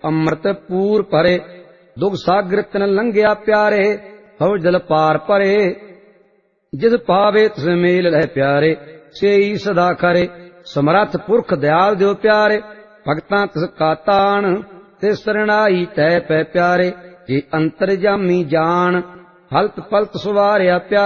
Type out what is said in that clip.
ਅੰਮ੍ਰਿਤ ਪੂਰ ਭਰੇ। ਦੁਖ ਸਾਗਰ ਤਿਨ ਲੰਘਿਆ ਪਿਆਰੇ, ਹਉ ਜਲ ਪਾਰ ਭਰੇ। ਜਿਸ ਪਾਵੇ ਤਿਸ ਮੇਲ ਲਹਿ ਪਿਆਰੇ, ਸੇਈ ਸਦਾ ਖਰੇ। ਸਮਰੱਥ ਪੁਰਖ ਦਿਆਲ ਦਿਓ ਪਿਆਰੇ, ਭਗਤਾਂ ਤਿਸ ਕਾ ਤਾਣ। ਤੇ ਸਰਣਾਈ ਤੈ ਪੈ ਪਿਆਰੇ, ਜੇ ਅੰਤਰ ਜਾਮੀ ਜਾਣ। ਹਲਤ ਪਲਤ ਸੁਵਾਰਿਆ ਪਿਆਰੇ।